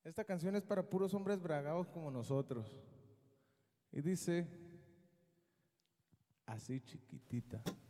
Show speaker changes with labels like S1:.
S1: Esta canción es para puros hombres bragados como nosotros. Y dice así chiquitita.